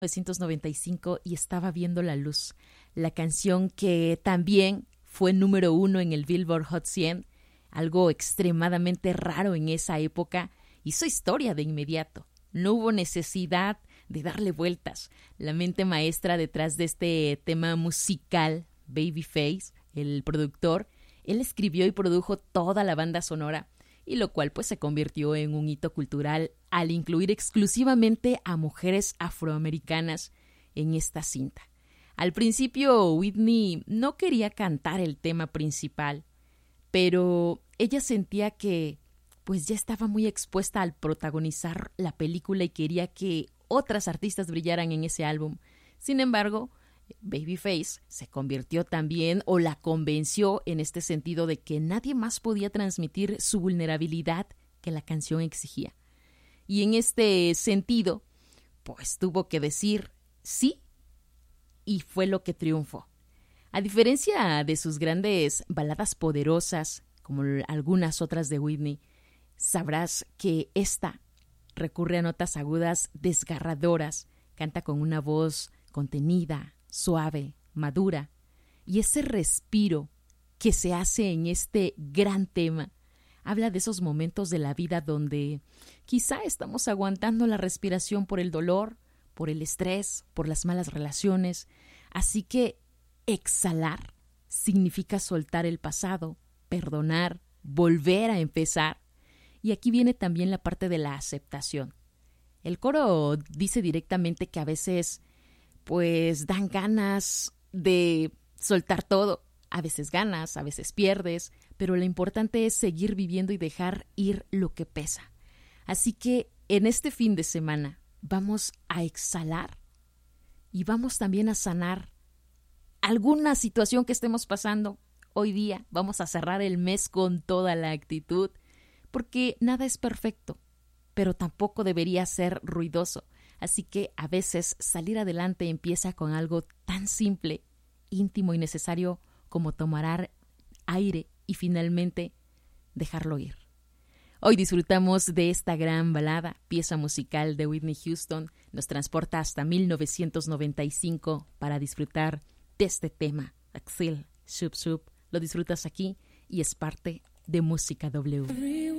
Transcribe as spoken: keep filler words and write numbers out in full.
mil novecientos noventa y cinco y estaba viendo la luz, la canción que también fue número uno en el Billboard Hot cien, algo extremadamente raro en esa época, hizo historia de inmediato. No hubo necesidad de darle vueltas. La mente maestra detrás de este tema musical, Babyface, el productor, él escribió y produjo toda la banda sonora, y lo cual pues se convirtió en un hito cultural al incluir exclusivamente a mujeres afroamericanas en esta cinta. Al principio Whitney no quería cantar el tema principal, pero ella sentía que pues ya estaba muy expuesta al protagonizar la película y quería que otras artistas brillaran en ese álbum. Sin embargo, Babyface se convirtió también o la convenció en este sentido de que nadie más podía transmitir su vulnerabilidad que la canción exigía. Y en este sentido, pues tuvo que decir sí, y fue lo que triunfó. A diferencia de sus grandes baladas poderosas, como algunas otras de Whitney, sabrás que esta recurre a notas agudas desgarradoras, canta con una voz contenida, suave, madura, y ese respiro que se hace en este gran tema habla de esos momentos de la vida donde quizá estamos aguantando la respiración por el dolor, por el estrés, por las malas relaciones, así que exhalar significa soltar el pasado, perdonar, volver a empezar. Y aquí viene también la parte de la aceptación. El coro dice directamente que a veces pues dan ganas de soltar todo. A veces ganas, a veces pierdes, pero lo importante es seguir viviendo y dejar ir lo que pesa. Así que en este fin de semana vamos a exhalar y vamos también a sanar alguna situación que estemos pasando hoy día. Vamos a cerrar el mes con toda la actitud, porque nada es perfecto, pero tampoco debería ser ruidoso. Así que a veces salir adelante empieza con algo tan simple, íntimo y necesario como tomar aire y finalmente dejarlo ir. Hoy disfrutamos de esta gran balada, pieza musical de Whitney Houston. Nos transporta hasta mil novecientos noventa y cinco para disfrutar de este tema. Axel, Shup Shup, lo disfrutas aquí y es parte de Música W.